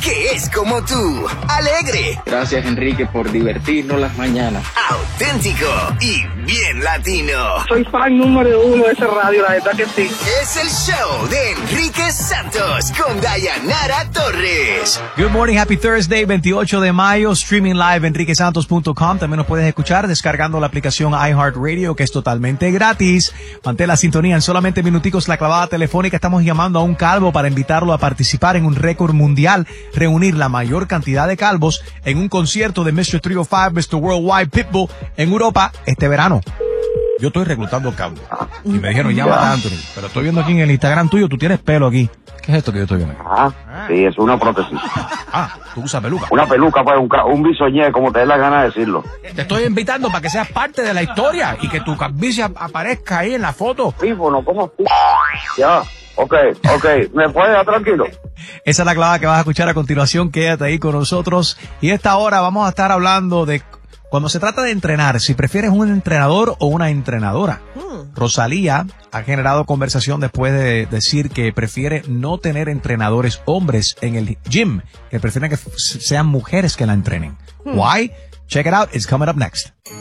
que es como tú, alegre. Gracias, Enrique, por divertirnos las mañanas. Auténtico y bien latino. Soy fan número 1 de ese radio, la verdad que sí. Es el show de Enrique Santos con Dayanara Torres. Good morning, happy Thursday, 28 de mayo, streaming live enriquesantos.com. También nos puedes escuchar descargando la aplicación iHeartRadio, que es totalmente gratis. Mantén la sintonía, en solamente minuticos la clavada telefónica. Estamos llamando a un calvo para invitarlo a participar en un récord mundial, reunir la mayor cantidad de calvos en un concierto de Mr. 305, Mr. Worldwide Pitbull en Europa este verano. Yo estoy reclutando calvos y me dijeron, llámate a Anthony, pero estoy viendo aquí en el Instagram tuyo, tú tienes pelo aquí. ¿Qué es esto que yo estoy viendo? Sí, es una prótesis. Tú usas peluca. Una peluca, pues, un bisoñé, como te dé la gana de decirlo. Te estoy invitando para que seas parte de la historia y que tu calvicie aparezca ahí en la foto. Pífono, ¿cómo? Ya, ok, ¿me puedes dejar tranquilo? Esa es la clavada que vas a escuchar a continuación, quédate ahí con nosotros. Y esta hora vamos a estar hablando de cuando se trata de entrenar, si prefieres un entrenador o una entrenadora. Rosalía ha generado conversación después de decir que prefiere no tener entrenadores hombres en el gym, que prefieren que sean mujeres que la entrenen. Why? Check it out, it's coming up next.